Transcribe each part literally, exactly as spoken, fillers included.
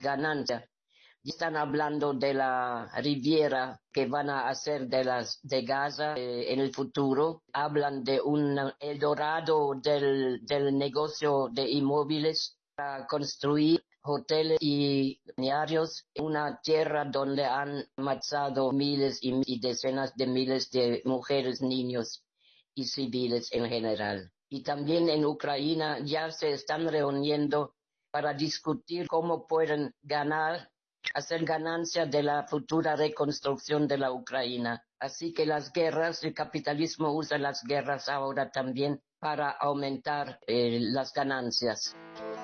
ganancia. Están hablando de la Riviera que van a hacer de las de Gaza eh, en el futuro. Hablan de un Eldorado del, del negocio de inmóviles para construir hoteles y balnearios en una tierra donde han matado miles y, y decenas de miles de mujeres, niños y civiles en general. Y también en Ucrania ya se están reuniendo para discutir cómo pueden ganar hacer ganancia de la futura reconstrucción de la Ucrania. Así que las guerras, el capitalismo usa las guerras ahora también para aumentar eh, las ganancias.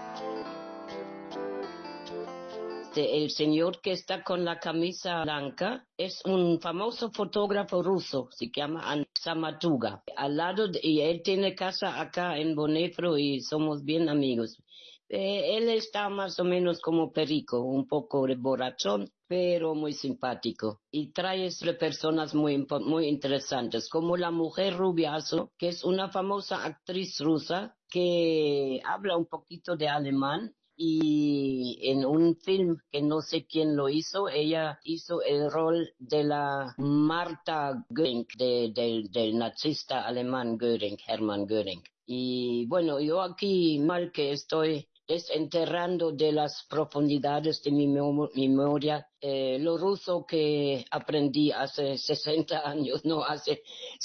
El señor que está con la camisa blanca es un famoso fotógrafo ruso, se llama Andrei Samatuga. Al lado de, y él tiene casa acá en Bonefro y somos bien amigos. Eh, él está más o menos como Perico, un poco borrachón, pero muy simpático. Y trae personas muy, muy interesantes, como la mujer Rubiazo, que es una famosa actriz rusa que habla un poquito de alemán. Y en un film que no sé quién lo hizo, ella hizo el rol de la Martha Göring, de, de, del nazista alemán Göring, Hermann Göring. Y bueno, yo aquí mal que estoy desenterrando de las profundidades de mi memoria eh, lo ruso que aprendí hace sesenta años, no, hace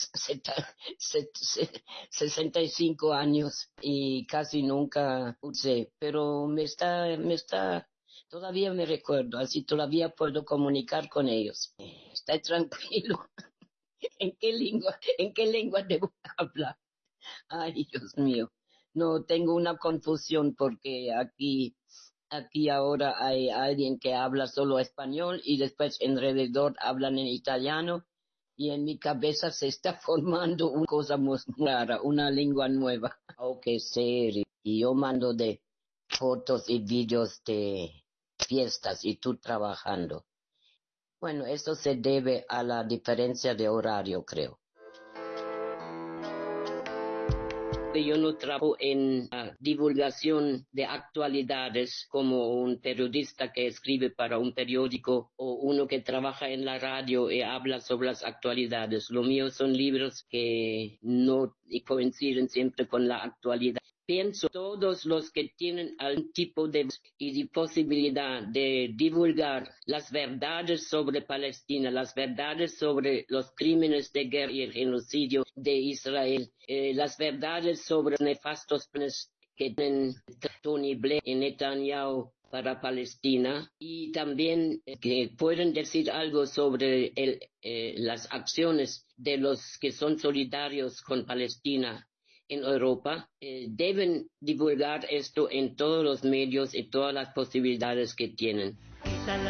sesenta y cinco años y casi nunca usé, pero me está, me está, todavía me recuerdo, así todavía puedo comunicar con ellos. Está tranquilo. ¿En qué lengua, en qué lengua debo hablar? Ay, Dios mío. No, tengo una confusión porque aquí, aquí ahora hay alguien que habla solo español y después alrededor hablan en italiano y en mi cabeza se está formando una cosa muy rara, una lengua nueva. Oh, qué serio. Y yo mando de fotos y vídeos de fiestas y tú trabajando. Bueno, eso se debe a la diferencia de horario, creo. Yo no trabajo en la divulgación de actualidades como un periodista que escribe para un periódico o uno que trabaja en la radio y habla sobre las actualidades. Lo mío son libros que no coinciden siempre con la actualidad. Pienso todos los que tienen algún tipo de y de posibilidad de divulgar las verdades sobre Palestina, las verdades sobre los crímenes de guerra y el genocidio de Israel, eh, las verdades sobre los nefastos planes que tienen Tony Blair y Netanyahu para Palestina y también eh, que pueden decir algo sobre el, eh, las acciones de los que son solidarios con Palestina en Europa, eh, deben divulgar esto en todos los medios y todas las posibilidades que tienen.